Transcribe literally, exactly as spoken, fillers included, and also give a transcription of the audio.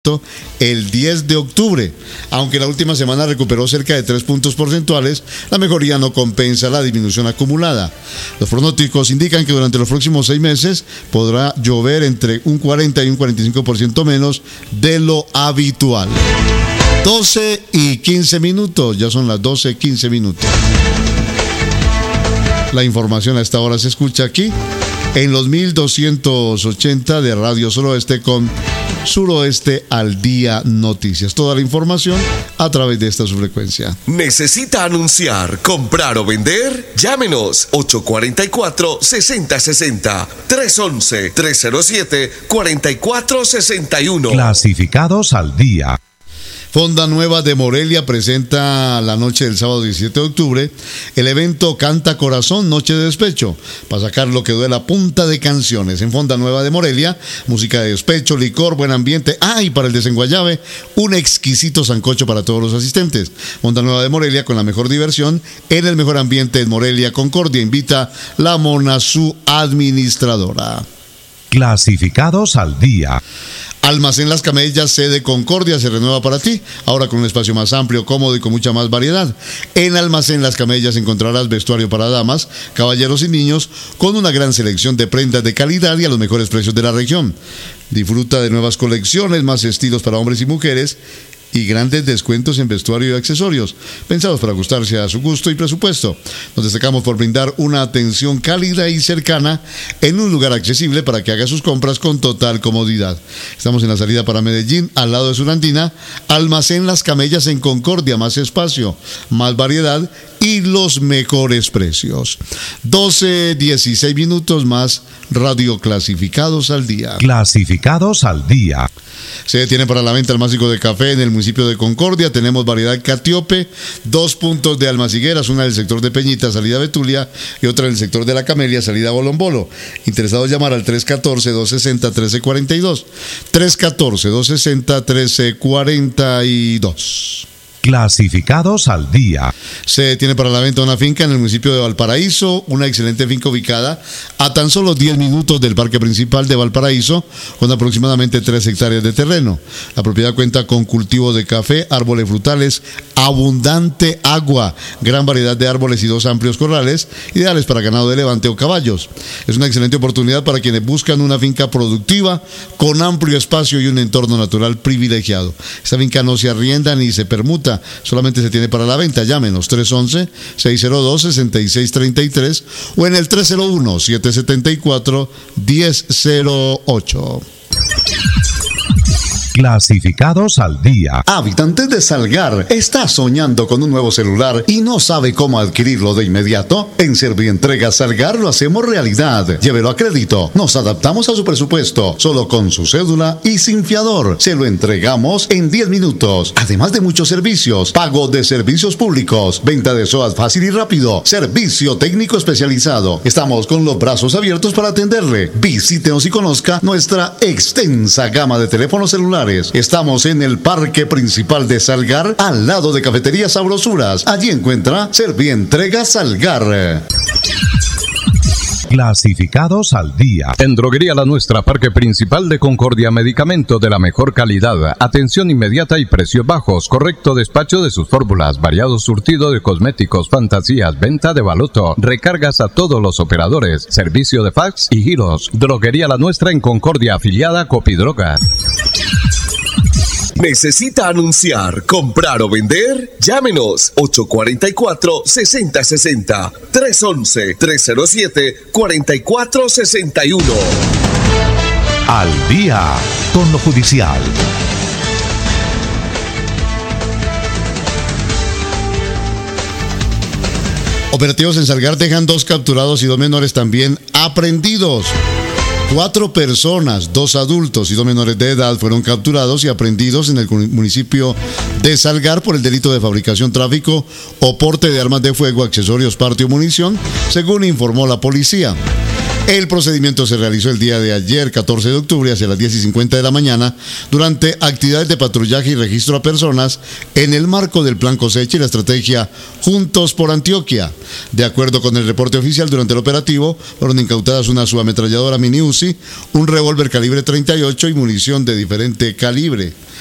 el diez de octubre. Aunque la última semana recuperó cerca de tres puntos porcentuales, la mejoría no compensa la disminución acumulada. Los pronósticos indican que durante los próximos seis meses podrá llover entre un cuarenta y un cuarenta y cinco por ciento menos de lo habitual. doce y quince minutos, ya son las doce y quince minutos. La información a esta hora se escucha aquí en los mil doscientos ochenta de Radio Suroeste con Suroeste al Día Noticias. Toda la información a través de esta subfrecuencia. ¿Necesita anunciar, comprar o vender? Llámenos ocho cuatro cuatro, seis cero seis cero, tres uno uno, tres cero siete, cuatro cuatro seis uno. Clasificados al día. Fonda Nueva de Morelia presenta la noche del sábado diecisiete de octubre el evento Canta Corazón, Noche de Despecho, para sacar lo que duele a punta de canciones. En Fonda Nueva de Morelia, música de despecho, licor, buen ambiente. Ah, y para el desenguayabe, un exquisito sancocho para todos los asistentes. Fonda Nueva de Morelia con la mejor diversión en el mejor ambiente en Morelia. Concordia invita la Mona, su administradora. Clasificados al día. Almacén Las Camellas, sede Concordia, se renueva para ti, ahora con un espacio más amplio, cómodo y con mucha más variedad. En Almacén Las Camellas encontrarás vestuario para damas, caballeros y niños, con una gran selección de prendas de calidad y a los mejores precios de la región. Disfruta de nuevas colecciones, más estilos para hombres y mujeres, y grandes descuentos en vestuario y accesorios, pensados para ajustarse a su gusto y presupuesto. Nos destacamos por brindar una atención cálida y cercana en un lugar accesible para que haga sus compras con total comodidad. Estamos en la salida para Medellín, al lado de Surandina. Almacén Las Camellas en Concordia, más espacio, más variedad y los mejores precios. doce, dieciséis minutos más Radio Clasificados al Día. Clasificados al Día. Se detiene para la venta el másico de café en el municipio de Concordia. Tenemos variedad Catiope, dos puntos de Almacigueras, una del sector de Peñita, salida Betulia, y otra del sector de La Camelia, salida Bolombolo. Interesados llamar al tres uno cuatro, dos seis cero, uno tres cuatro dos. tres uno cuatro, dos seis cero, uno tres cuatro dos. Clasificados al día. Se tiene para la venta una finca en el municipio de Valparaíso, una excelente finca ubicada a tan solo diez minutos del parque principal de Valparaíso, con aproximadamente tres hectáreas de terreno. La propiedad cuenta con cultivo de café, árboles frutales, abundante agua, gran variedad de árboles y dos amplios corrales, ideales para ganado de levante o caballos. Es una excelente oportunidad para quienes buscan una finca productiva, con amplio espacio y un entorno natural privilegiado. Esta finca no se arrienda ni se permuta, solamente se tiene para la venta. Llámenos tres uno uno, seis cero dos, seis seis tres tres o en el tres cero uno, siete siete cuatro, uno cero cero ocho. Clasificados al día. Habitante de Salgar, ¿está soñando con un nuevo celular y no sabe cómo adquirirlo de inmediato? En Servientrega Salgar lo hacemos realidad. Llévelo a crédito. Nos adaptamos a su presupuesto. Solo con su cédula y sin fiador. Se lo entregamos en diez minutos. Además de muchos servicios. Pago de servicios públicos. Venta de SOAT fácil y rápido. Servicio técnico especializado. Estamos con los brazos abiertos para atenderle. Visítenos y conozca nuestra extensa gama de teléfonos celulares. Estamos en el parque principal de Salgar, al lado de Cafetería Sabrosuras. Allí encuentra Servientrega Salgar. Clasificados al día. En Droguería La Nuestra, Parque Principal de Concordia, medicamento de la mejor calidad, atención inmediata y precios bajos, correcto despacho de sus fórmulas, variado surtido de cosméticos, fantasías, venta de baloto, recargas a todos los operadores, servicio de fax y giros. Droguería La Nuestra en Concordia, afiliada a Copidroga. ¿Necesita anunciar, comprar o vender? Llámenos ocho cuatro cuatro, seis cero seis cero, tres uno uno, tres cero siete, cuatro cuatro seis uno. Al día con lo judicial. Operativos en Salgar dejan dos capturados y dos menores también aprehendidos. Cuatro personas, dos adultos y dos menores de edad fueron capturados y aprehendidos en el municipio de Salgar por el delito de fabricación, tráfico o porte de armas de fuego, accesorios, parte o munición, según informó la policía. El procedimiento se realizó el día de ayer, catorce de octubre, hacia las diez y cincuenta de la mañana, durante actividades de patrullaje y registro a personas en el marco del Plan Cosecha y la estrategia Juntos por Antioquia. De acuerdo con el reporte oficial, durante el operativo fueron incautadas una subametralladora mini Uzi, un revólver calibre treinta y ocho y munición de diferente calibre.